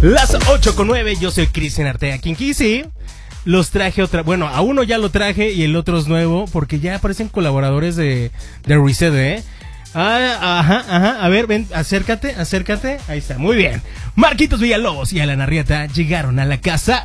Las 8:09, yo soy Cristian Artea Kinkisi. Los traje bueno, a uno ya lo traje y el otro es nuevo porque ya aparecen colaboradores de Reset, ¿eh? Ajá, a ver, ven, acércate, ahí está, muy bien. Marquitos Villalobos y Alan Arrieta llegaron a la casa.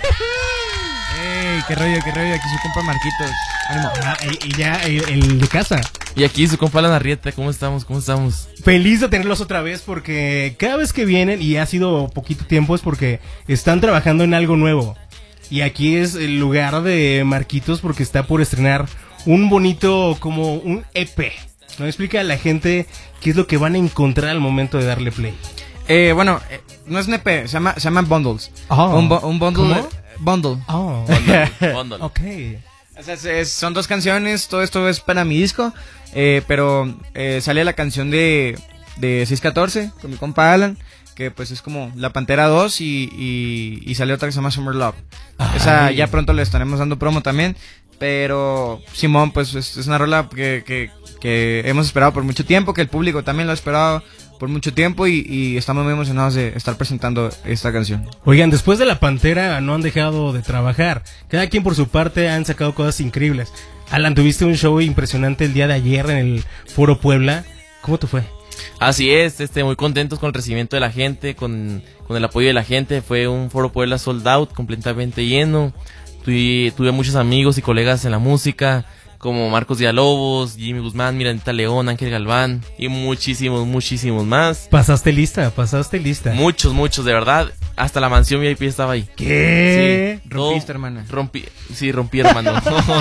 ¡Ey! ¡Qué rollo! Aquí su compa Marquitos. ¡Ánimo! Y ya el de casa. Y aquí su compa Alan Arrieta, ¿cómo estamos? Feliz de tenerlos otra vez porque cada vez que vienen, y ha sido poquito tiempo, es porque están trabajando en algo nuevo. Y aquí es el lugar de Marquitos porque está por estrenar un bonito, como un EP. ¿No? Explica a la gente qué es lo que van a encontrar al momento de darle play. Bueno, no es un EP, se llama Bundles. Oh. Un bundle. ¿Cómo? Bundle. Oh. Bundle. Ok. O sea, son 2 canciones, todo esto es para mi disco. Pero sale la canción de 614 con mi compa Alan, que pues es como La Pantera 2 y sale otra que se llama Summer Love. Esa ya pronto le estaremos dando promo también. Pero Simón, pues es una rola que hemos esperado por mucho tiempo, que el público también lo ha esperado por mucho tiempo y estamos muy emocionados de estar presentando esta canción. Oigan, después de La Pantera no han dejado de trabajar. Cada quien por su parte han sacado cosas increíbles. Alan, tuviste un show impresionante el día de ayer en el Foro Puebla. ¿Cómo te fue? Así es, muy contentos con el recibimiento de la gente, con el apoyo de la gente. Fue un Foro Puebla sold out, completamente lleno. Tuve muchos amigos y colegas en la música, como Marcos Villalobos, Jimmy Guzmán, Mirandita León, Ángel Galván y muchísimos más. Pasaste lista. Muchos, de verdad. Hasta la mansión VIP estaba ahí. ¿Qué? Sí, Rompiste, hermana. Rompí, hermano.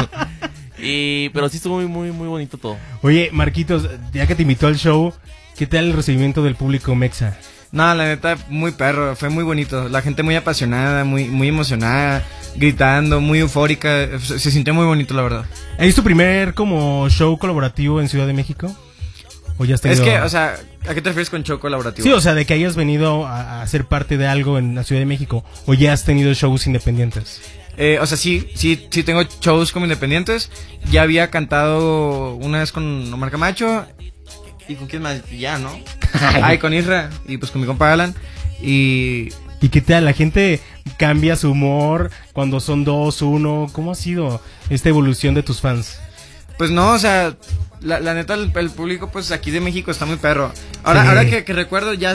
Pero sí estuvo muy bonito todo. Oye, Marquitos, ya que te invitó al show, ¿qué tal el recibimiento del público mexa? No, la neta, muy perro, fue muy bonito. La gente muy apasionada, muy emocionada, gritando, muy eufórica. Se sintió muy bonito, la verdad. ¿Es tu primer como show colaborativo en Ciudad de México? ¿O ya has tenido... Es que, o sea, ¿a qué te refieres con show colaborativo? Sí, o sea, de que hayas venido a ser parte de algo en la Ciudad de México, ¿o ya has tenido shows independientes? O sea, sí tengo shows como independientes. Ya había cantado una vez con Omar Camacho. ¿Y con quién más? Ya, ¿no? Con Isra. Y pues con mi compa Alan. ¿Y qué tal? ¿La gente cambia su humor cuando son 2, 1? ¿Cómo ha sido esta evolución de tus fans? Pues no, o sea, la neta, el público pues aquí de México está muy perro. Ahora que recuerdo, ya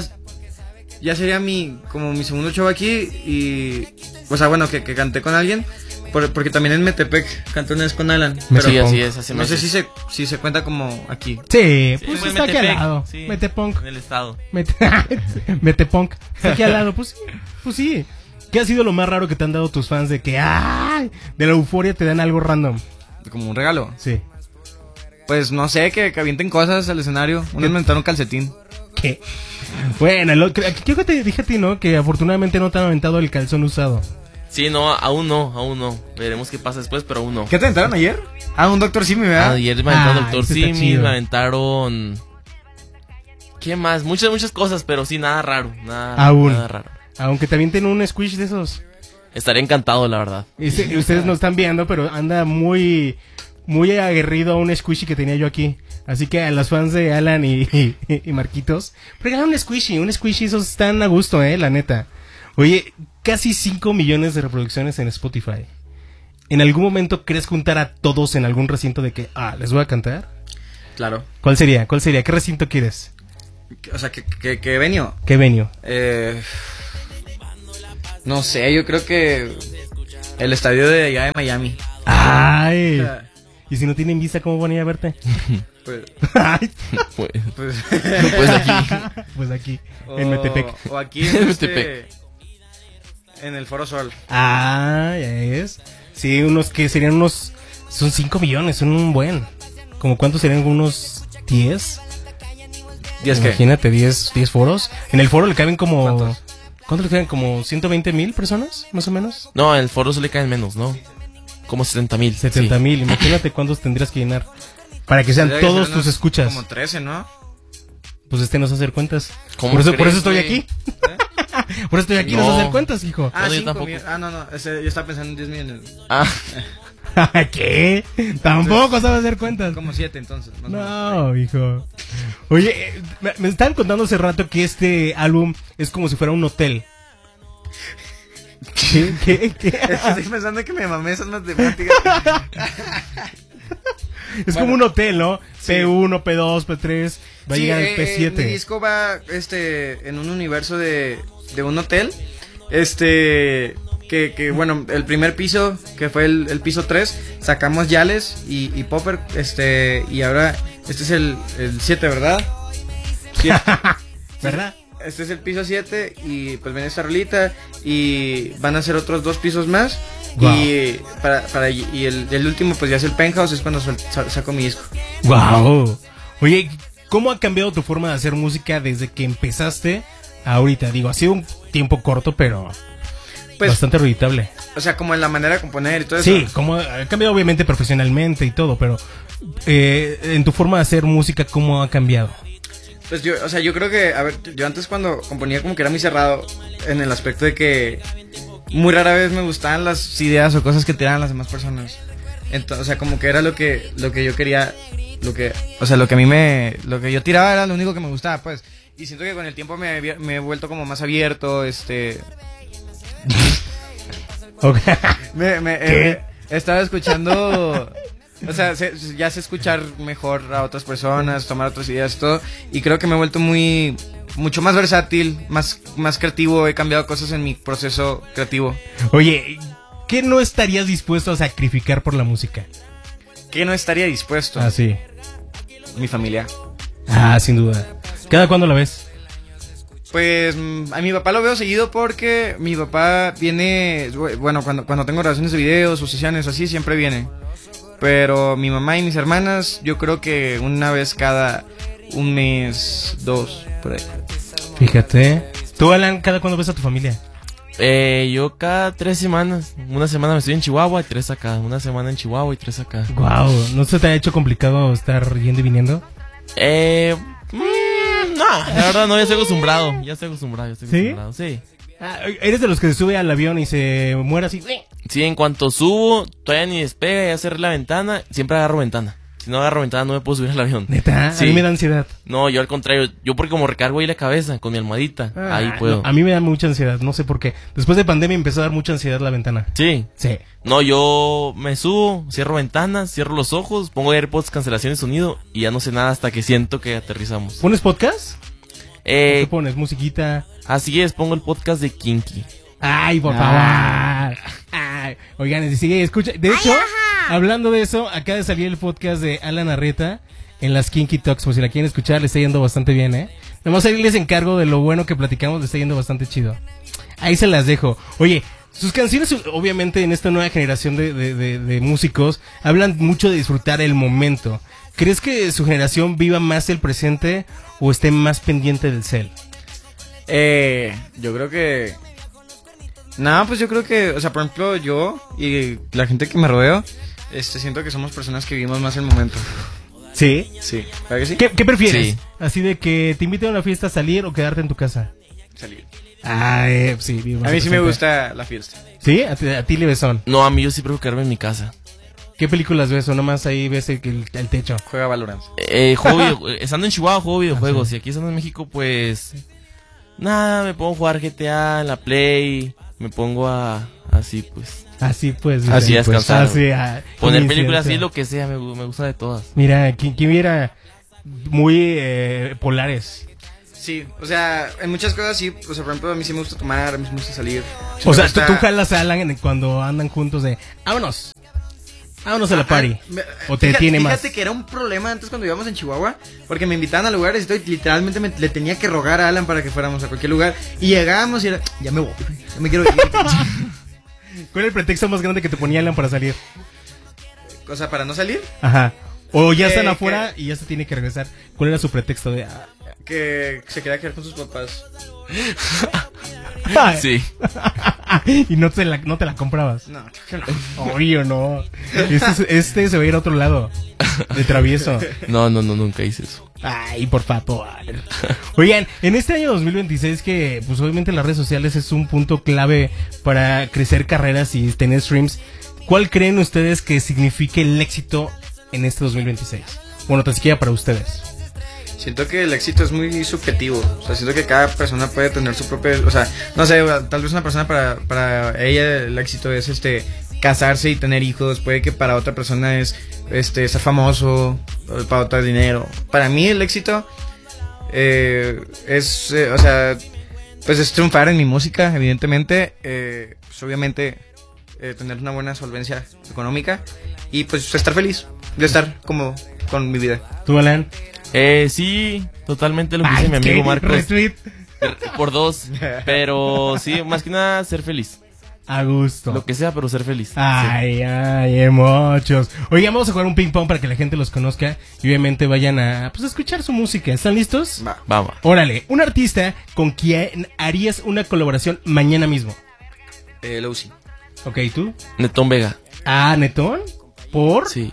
sería como mi segundo show aquí. Y, o sea, bueno, que canté con alguien. Porque también en Metepec canté una vez con Alan. Pero sí, así es. No sé si se cuenta como aquí. Sí, pues sí, está aquí al lado. Sí, Metepunk. en el estado. Metepunk. Está aquí al lado. Pues sí. ¿Qué ha sido lo más raro que te han dado tus fans de que, ¡ay! De la euforia te dan algo random? Como un regalo. Sí. Pues no sé, que avienten cosas al escenario. Uno inventaron un calcetín. ¿Qué? Bueno, creo que te dije a ti, ¿no? Que afortunadamente no te han aventado el calzón usado. Sí, no, aún no. Veremos qué pasa después, pero aún no. ¿Qué te aventaron ayer? Un Dr. Simi, ¿verdad? Ayer me aventaron Dr. ese está Simi, chido. me aventaron... ¿Qué más? Muchas cosas, pero sí, nada raro. Nada raro. Aunque te avienten un squish de esos. Estaré encantado, la verdad. Ustedes no están viendo, pero anda muy aguerrido a un squishy que tenía yo aquí. Así que a los fans de Alan y Marquitos, regalaron un squishy, esos están a gusto, la neta. Oye, casi 5 millones de reproducciones en Spotify. ¿En algún momento crees juntar a todos en algún recinto de que, les voy a cantar? Claro. ¿Cuál sería? ¿Qué recinto quieres? O sea, ¿qué venio? ¿Qué venue? No sé, yo creo que el estadio de allá de Miami. ¡Ay! ¿Y si no tienen visa, cómo van a ir a verte? Pues Pues aquí, en Metepec. O aquí en Metepec. En el Foro Sol. Ya es. Sí, son 5 millones, son un buen. ¿Como cuántos serían? ¿Unos 10? ¿10 qué? Imagínate, 10 foros. En el foro le caben como... ¿Cuántos? ¿Cuánto le caben? ¿Como 120,000 personas, más o menos? No, en el foro se le caen menos, ¿no? Como 70,000. 70,000, imagínate cuántos tendrías que llenar. Para que sean todos tus escuchas. Como 13, ¿no? Pues no sé hacer cuentas. ¿Cómo Por eso crees, estoy güey? aquí. Por eso estoy aquí, no sé hacer cuentas, hijo. No, yo 5 tampoco. millones. No. Yo estaba pensando en 10 millones. ¿Qué? Tampoco sabes hacer cuentas. Como 7 entonces. más o menos. No, hijo. Oye, me estaban contando hace rato que este álbum es como si fuera un hotel. ¿Qué? Estoy pensando que me mamé esas matemáticas. Es como un hotel, ¿no? P1, P2, P3, va a llegar el P7. Mi disco va en un universo de un hotel. Que bueno, el primer piso, que fue el piso 3, sacamos Yales y Popper, y ahora este es el 7, ¿verdad? 7. ¿Verdad? Este es el piso 7 y pues viene esta rolita y van a ser otros 2 pisos más. Wow. Y y el último pues ya es el penthouse, es cuando saco mi disco. Wow. Oye, ¿cómo ha cambiado tu forma de hacer música desde que empezaste a ahorita? Digo, ha sido un tiempo corto, pero Pues, bastante reditable. o sea, como en la manera de componer y todo eso. Sí, como ha cambiado obviamente profesionalmente y todo, pero en tu forma de hacer música, ¿cómo ha cambiado? Pues yo creo que, a ver, yo antes cuando componía como que era muy cerrado en el aspecto de que muy rara vez me gustaban las ideas o cosas que tiraban las demás personas. Entonces, o sea, como que era lo que yo quería, lo que yo tiraba era lo único que me gustaba, pues. Y siento que con el tiempo me he vuelto como más abierto, Okay. Estaba escuchando, o sea, ya sé escuchar mejor a otras personas, tomar otras ideas y todo, y creo que me he vuelto mucho más versátil, más creativo, he cambiado cosas en mi proceso creativo. Oye, ¿qué no estarías dispuesto a sacrificar por la música? ¿Qué no estaría dispuesto? Ah, sí. Mi familia. Ah, sin duda. ¿Cada cuándo la ves? Pues a mi papá lo veo seguido porque mi papá viene, bueno, cuando tengo grabaciones de videos o sesiones así, siempre viene. Pero mi mamá y mis hermanas, yo creo que una vez cada un mes, 2, por ahí. Fíjate. ¿Tú, Alan, cada cuándo ves a tu familia? Yo cada 3 semanas. Una semana me estoy en Chihuahua y 3 acá. Una semana en Chihuahua y 3 acá. Wow, ¿no se te ha hecho complicado estar yendo y viniendo? No, la verdad no, ya estoy acostumbrado. ¿Sí? Sí. Ah, ¿eres de los que se sube al avión y se muere así? Sí, en cuanto subo, todavía ni despega, ya cerré la ventana, siempre agarro ventana. Si no agarro ventana no me puedo subir al avión. ¿Neta? Sí. A mí me da ansiedad. No, yo al contrario, yo porque como recargo ahí la cabeza con mi almohadita, ahí puedo. No, a mí me da mucha ansiedad, no sé por qué. Después de pandemia empezó a dar mucha ansiedad la ventana. Sí. Sí. No, yo me subo, cierro ventanas, cierro los ojos, pongo AirPods, cancelación de sonido y ya no sé nada hasta que siento que aterrizamos. ¿Pones podcast? ¿Qué pones? ¿Musiquita? Así es, pongo el podcast de Kinky. Ay, por favor. Ay, oigan, sigue, escucha. De hecho, hablando de eso, acaba de salir el podcast de Alan Arrieta en las Kinky Talks. Por si la quieren escuchar, le está yendo bastante bien, ¿eh? Nomás ahí les encargo de lo bueno que platicamos, le está yendo bastante chido. Ahí se las dejo. Oye, sus canciones, obviamente, en esta nueva generación de músicos, hablan mucho de disfrutar el momento. ¿Crees que su generación viva más el presente o esté más pendiente del cel? Yo creo que... No, pues yo creo que, o sea, por ejemplo, yo y la gente que me rodeo, siento que somos personas que vivimos más el momento. ¿Sí? Sí. ¿Verdad que sí? ¿Qué prefieres? Sí. ¿Así de que te inviten a una fiesta a salir o quedarte en tu casa? Salir. Sí. A mí sí me gusta la fiesta. ¿Sí? ¿A ti le besón? No, a mí yo sí prefiero quedarme en mi casa. ¿Qué películas ves o nomás ahí ves el techo? Juega Valorant. Estando en Chihuahua juego videojuegos y aquí estando en México pues... Nada, me pongo a jugar GTA en la Play, me pongo así pues... Así pues. Así a descansar. Poner sí, películas sí. así, lo que sea, me gusta de todas. Mira, ¿quién viera muy polares? Sí, o sea, en muchas cosas sí, o sea, por ejemplo, a mí sí me gusta tomar, a mí sí me gusta salir. Sí O me sea, gusta- tú jalas a Alan cuando andan juntos de... ¡Vámonos! ¡Vámonos a la party! ¿O te tiene más? Fíjate que era un problema antes cuando íbamos en Chihuahua, porque me invitaban a lugares y todo, y literalmente le tenía que rogar a Alan para que fuéramos a cualquier lugar. Y llegábamos y era, ya me voy, ya me quiero ir. ¿Cuál era el pretexto más grande que te ponía Alan para salir? O sea, para no salir, Ajá. O ya están ¿Qué? afuera y ya se tiene que regresar. ¿Cuál era su pretexto de...? que se quería quedar con sus papás. Sí. Y no te la comprabas. No, creo que no. Obvio, no. Este se va a ir a otro lado. De travieso. No, nunca hice eso. Ay, por favor. Oigan, en este año 2026 que pues obviamente las redes sociales es un punto clave para crecer carreras y tener streams, ¿cuál creen ustedes que signifique el éxito en este 2026? Bueno, tan siquiera para ustedes. Siento que el éxito es muy subjetivo. O sea, siento que cada persona puede tener su propio. O sea, no sé, tal vez una persona para ella el éxito es casarse y tener hijos. Puede que para otra persona es ser famoso, para otra dinero. Para mí el éxito o sea, pues es triunfar en mi música, evidentemente. Pues obviamente tener una buena solvencia económica y pues estar feliz de estar como con mi vida. ¿Tú, Alan? Sí, totalmente lo que dice mi amigo Marcos. Retweet. Por dos. Pero sí, más que nada, ser feliz. A gusto. Lo que sea, pero ser feliz. Ay, ay, muchos. Oigan, vamos a jugar un ping pong para que la gente los conozca y obviamente vayan a escuchar su música. ¿Están listos? Va. Vamos. Órale, un artista con quien harías una colaboración mañana mismo. Lucy. Ok, ¿tú? Netón Vega. Ah, ¿Netón? ¿Por? Sí.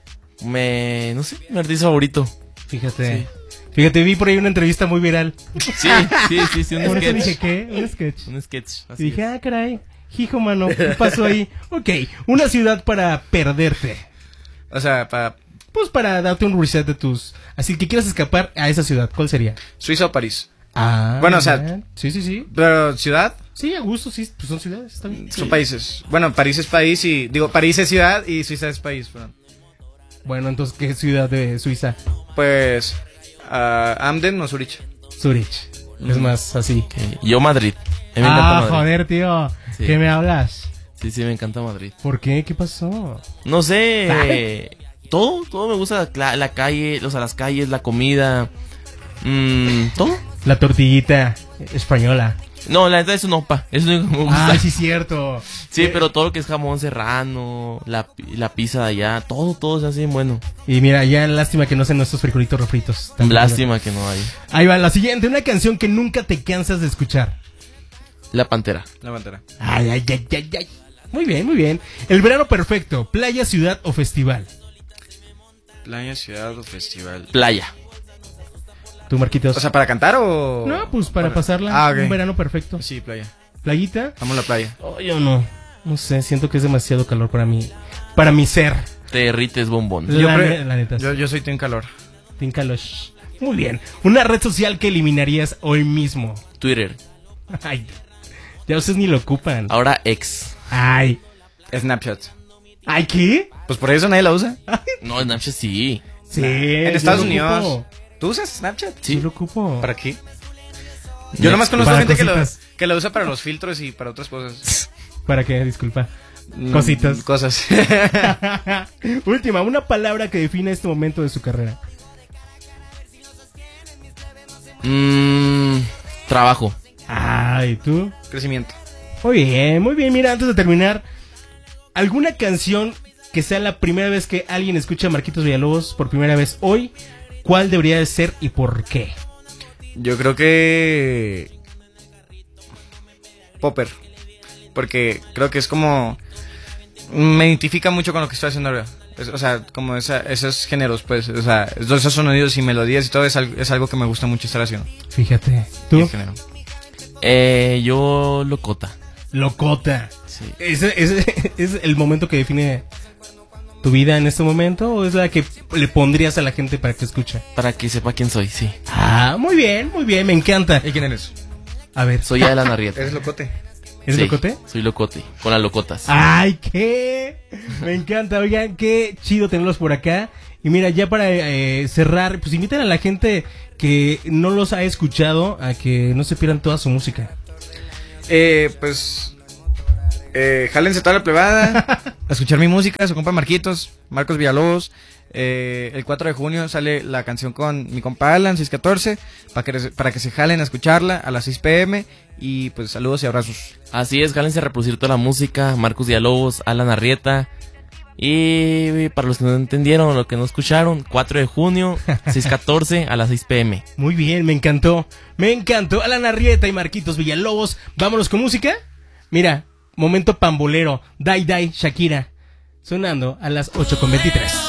No sé, mi artista favorito. Fíjate. Sí. Fíjate, vi por ahí una entrevista muy viral. Sí, un Por eso sketch. dije, ¿qué? Un sketch. Un sketch. Y dije, ah, caray. Hijo, mano, ¿qué pasó ahí? Ok, una ciudad para perderte. O sea, para Pues para darte un reset de tus... Así que quieras escapar a esa ciudad, ¿cuál sería? Suiza o París. Ah, Bueno, o sea- bien. Sí. Pero ciudad, Sí, a gusto, sí, pues son ciudades, está bien. son países. Bueno, París es país y París es ciudad y Suiza es país. Bueno, Bueno, entonces, ¿qué ciudad de Suiza? pues Amden o Zurich. Zurich. Es más así. Ok, yo Madrid. A mí me encanta Madrid. Joder, tío. Sí. ¿Qué me hablas? Sí, me encanta Madrid. ¿Por qué? ¿Qué pasó? No sé, todo me gusta, la calle, o sea, las calles, la comida, todo. La tortillita española. No, la neta es un opa, es lo único que me gusta. Ah, sí, cierto. Sí, pero todo lo que es jamón serrano, la pizza de allá, todo se hace bien bueno. Y mira, ya lástima que no sean nuestros frijolitos refritos. También. Lástima que no hay. Ahí va, la siguiente, una canción que nunca te cansas de escuchar. La Pantera. La Pantera. Ay. Muy bien, muy bien. El verano perfecto, playa, ciudad o festival. Playa, ciudad o festival. Playa. ¿Tú, Marquitos? O sea, ¿para cantar o...? no, pues para pasarla. Ah, ok. Un verano perfecto. Sí, playa. ¿Playita? Amo la playa. Oh, yo no. No sé, siento que es demasiado calor para mí. Para mi ser. Te derrites bombón. La neta. Yo soy team calor. Team Kalosh. Muy bien. Una red social que eliminarías hoy mismo. Twitter. Ay, ya ustedes ni lo ocupan. Ahora ex. Ay. Snapchat. Ay, ¿qué? Pues por eso nadie la usa. No, Snapchat sí. Sí. En yo Estados lo Unidos. ocupo. ¿Tú usas Snapchat? Sí. Yo lo ocupo. ¿Para qué? Yo nomás conozco Para gente cositas. que lo usa para los filtros y para otras cosas. ¿Para qué? Disculpa. Cositas. Cosas. Última, una palabra que define este momento de su carrera. Trabajo. Ay, ¿tú? Crecimiento. Muy bien, muy bien. Mira, antes de terminar, ¿alguna canción que sea la primera vez que alguien escucha a Marquitos Villalobos por primera vez hoy? ¿Cuál debería de ser y por qué? Yo creo que... Popper. Porque creo que es como... Me identifica mucho con lo que estoy haciendo ahora. O sea, como esos géneros, pues. O sea, esos sonidos y melodías y todo es algo que me gusta mucho estar haciendo. Fíjate. Y ¿Tú? el género. Yo Locota. Locota. Sí. ¿Ese es el momento que define tu vida en este momento o es la que le pondrías a la gente para que escuche? Para que sepa quién soy, sí. Ah, muy bien, me encanta. ¿Y quién eres? A ver, Soy Alan Arrieta. ¿Eres locote? ¿eres Sí, Locote? Soy Locote, con las locotas. Ay, qué. Me encanta, oigan, qué chido tenerlos por acá. Y mira, ya para cerrar, pues invitan a la gente que no los ha escuchado a que no se pierdan toda su música. Pues... jálense toda la plebada a escuchar mi música, su compa Marquitos, Marcos Villalobos. El 4 de junio sale la canción con mi compa Alan, 614, para que se jalen a escucharla a las 6 p.m. Y pues saludos y abrazos. Así es, jálense a reproducir toda la música. Marcos Villalobos, Alan Arrieta. Y para los que no entendieron o los que no escucharon, 4 de junio, 6:14 a las 6 p.m. Muy bien, me encantó. Me encantó. Alan Arrieta y Marquitos Villalobos. Vámonos con música. Mira, momento pambolero. Dai Dai, Shakira. Sonando a las 8:23.